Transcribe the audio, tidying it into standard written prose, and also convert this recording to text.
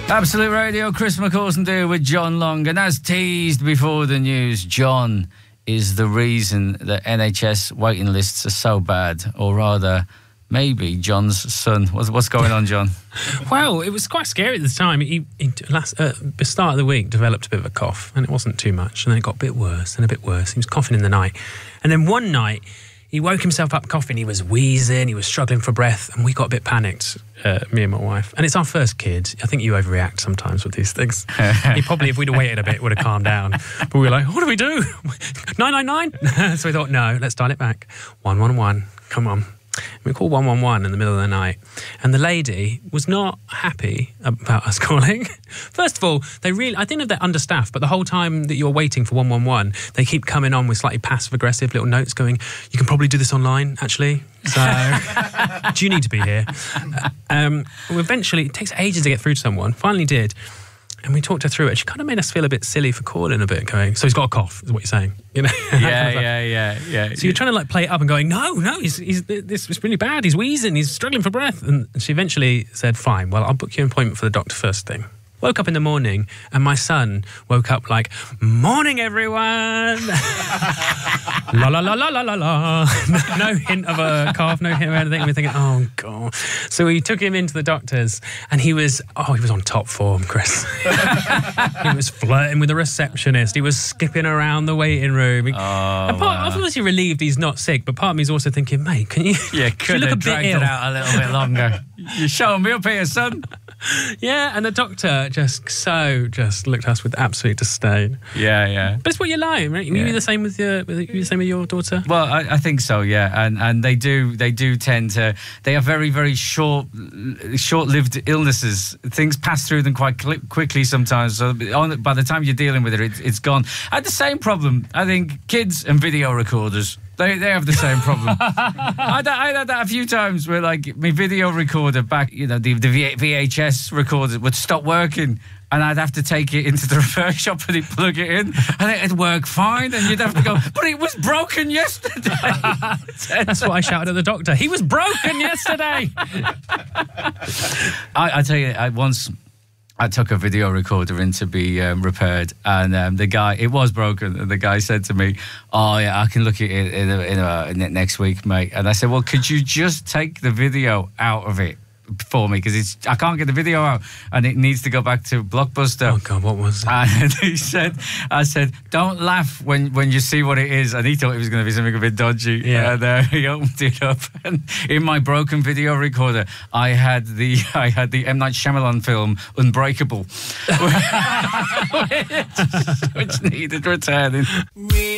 Absolute Radio, Chris McCausland there with John Long. And as teased before the news, John is the reason that NHS waiting lists are so bad. Or rather, maybe John's son. What's going on, John? Well, it was quite scary at the time. He the start of the week developed a bit of a cough, and it wasn't too much. And then it got a bit worse and a bit worse. He was coughing in the night. And then one night, he woke himself up coughing. He was wheezing. He was struggling for breath. And we got a bit panicked, me and my wife. And it's our first kid. I think you overreact sometimes with these things. He probably, if we'd have waited a bit, would have calmed down. But we were like, what do we do? 999? So we thought, no, let's dial it back. 111. Come on. We called 111 in the middle of the night, and the lady was not happy about us calling. First of all, I don't know if they're understaffed, but the whole time that you're waiting for 111, they keep coming on with slightly passive-aggressive little notes going, you can probably do this online, actually. So, do you need to be here? Eventually, it takes ages to get through to someone. Finally did. And we talked her through it. She kind of made us feel a bit silly for calling a bit, going, so he's got a cough, is what you're saying. You know? Yeah. So you're trying to like play it up and going, no, this is really bad. He's wheezing, he's struggling for breath. And she eventually said, fine, well, I'll book you an appointment for the doctor first thing. Woke up in the morning, and my son woke up like, morning, everyone. La, la, la, la, la, la, la. No hint of a cough, no hint of anything. We're thinking, oh, God. So we took him into the doctor's, and he was on top form, Chris. He was flirting with the receptionist. He was skipping around the waiting room. Obviously relieved he's not sick, but part of me is also thinking, mate, can you could have dragged it out a little bit longer. You're showing me up here, son. Yeah, and the doctor just looked at us with absolute disdain. Yeah. But it's what you're like, right? Were you the same with your daughter? Well, I think so, yeah. And they do tend to. They are very, very short-lived illnesses. Things pass through them quite quickly sometimes. So by the time you're dealing with it, it's gone. I had the same problem. I think kids and video recorders. They have the same problem. I had that a few times where, like, my video recorder back, the VHS recorder would stop working, and I'd have to take it into the repair shop and plug it in, and it'd work fine, and you'd have to go, but it was broken yesterday. That's what I shouted at the doctor. He was broken yesterday. I tell you, I took a video recorder in to be repaired, and it was broken, and the guy said to me, oh, yeah, I can look at it in next week, mate. And I said, well, could you just take the video out of it for me? Because I can't get the video out, and it needs to go back to Blockbuster. Oh, God, what was it? And I said, don't laugh when you see what it is. And he thought it was going to be something a bit dodgy. Yeah. And he opened it up, and in my broken video recorder, I had the M. Night Shyamalan film Unbreakable, which needed returning.